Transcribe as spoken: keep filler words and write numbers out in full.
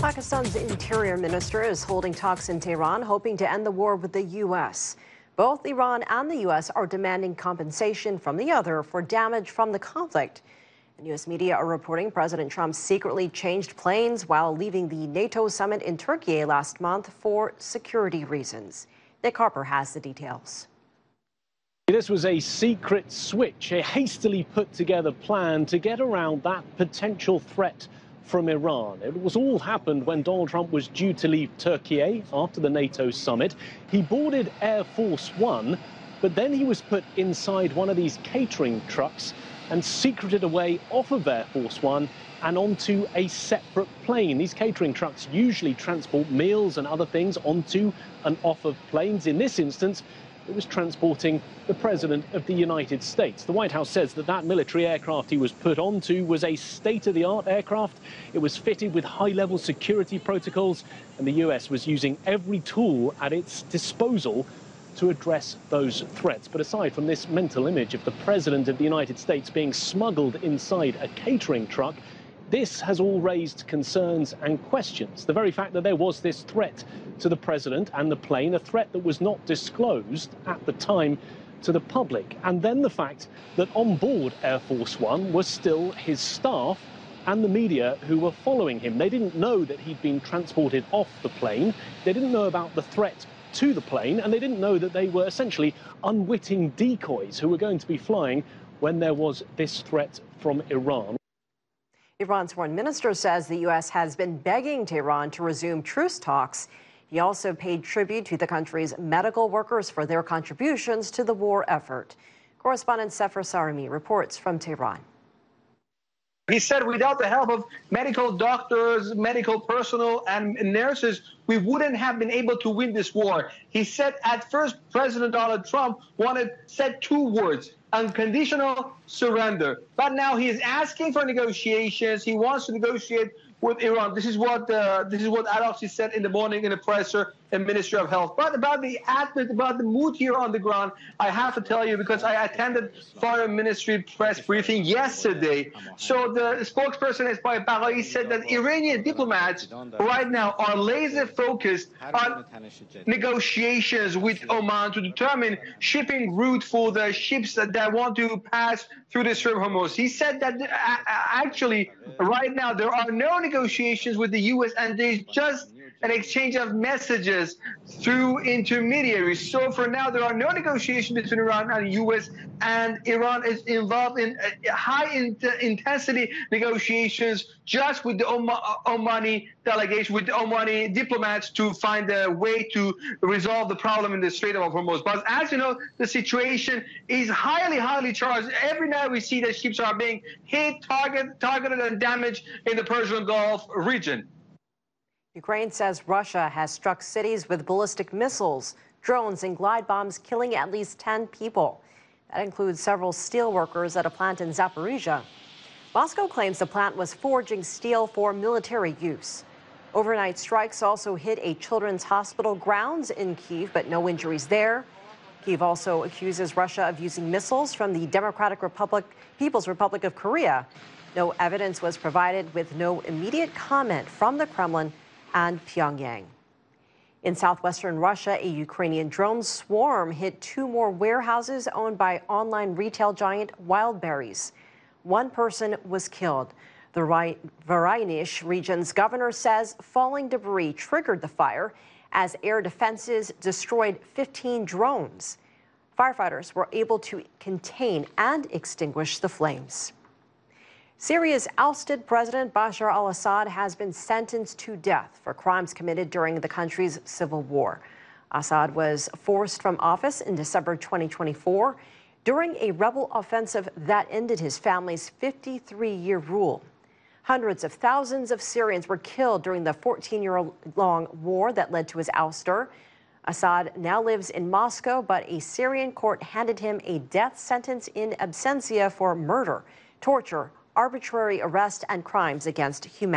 Pakistan's interior minister is holding talks in Tehran, hoping to end the war with the U S. Both Iran and the U S are demanding compensation from the other for damage from the conflict. And U S media are reporting President Trump secretly changed planes while leaving the NATO summit in Turkey last month for security reasons. Nick Harper has the details. This was a secret switch, a hastily put together plan to get around that potential threat from Iran. It was all happened when Donald Trump was due to leave Turkey after the NATO summit. He boarded Air Force One, but then he was put inside one of these catering trucks and secreted away off of Air Force One and onto a separate plane. These catering trucks usually transport meals and other things onto and off of planes. In this instance, it was transporting the President of the United States. The White House says that that military aircraft he was put onto was a state-of-the-art aircraft. It was fitted with high-level security protocols, and the U S was using every tool at its disposal to address those threats. But aside from this mental image of the President of the United States being smuggled inside a catering truck, this has all raised concerns and questions. The very fact that there was this threat to the president and the plane, a threat that was not disclosed at the time to the public. And then the fact that on board Air Force One was still his staff and the media who were following him. They didn't know that he'd been transported off the plane. They didn't know about the threat to the plane, and they didn't know that they were essentially unwitting decoys who were going to be flying when there was this threat from Iran. Iran's foreign minister says the U S has been begging Tehran to resume truce talks. He also paid tribute to the country's medical workers for their contributions to the war effort. Correspondent Sefer Sarimi reports from Tehran. He said without the help of medical doctors, medical personnel, and nurses, we wouldn't have been able to win this war. He said at first President Donald Trump wanted said two words: unconditional surrender. But now he is asking for negotiations. He wants to negotiate with Iran. This is what uh, this is what Araghchi said in the morning in a presser in Ministry of Health. But about the about the mood here on the ground, I have to tell you, because I attended Foreign Ministry press briefing yesterday. So the spokesperson Esmail Baghai said that Iranian diplomats right now are laser focused on negotiations with Oman to determine shipping route for the ships that, that want to pass through the Strait of Hormuz. He said that uh, actually right now there are no negotiations with the U S, and there's just an exchange of messages through intermediaries. So for now, there are no negotiations between Iran and the U S, and Iran is involved in high in intensity negotiations just with the Omani delegation, with the Omani diplomats, to find a way to resolve the problem in the Strait of Hormuz. But as you know, the situation is highly, highly charged. Every night we see that ships are being hit, target, targeted, and damaged in the Persian Gulf region. Ukraine says Russia has struck cities with ballistic missiles, drones, and glide bombs, killing at least ten people. That includes several steel workers at a plant in Zaporizhia. Moscow claims the plant was forging steel for military use. Overnight strikes also hit a children's hospital grounds in Kyiv, but no injuries there. Kyiv also accuses Russia of using missiles from the Democratic Republic, People's Republic of Korea. No evidence was provided, with no immediate comment from the Kremlin and Pyongyang. In southwestern Russia, a Ukrainian drone swarm hit two more warehouses owned by online retail giant Wildberries. One person was killed. The Voronezh region's governor says falling debris triggered the fire as air defenses destroyed fifteen drones. Firefighters were able to contain and extinguish the flames. Syria's ousted President Bashar al-Assad has been sentenced to death for crimes committed during the country's civil war. Assad was forced from office in December twenty twenty-four during a rebel offensive that ended his family's fifty-three-year rule. Hundreds of thousands of Syrians were killed during the fourteen-year-long war that led to his ouster. Assad now lives in Moscow, but a Syrian court handed him a death sentence in absentia for murder, torture, arbitrary arrest, and crimes against humanity.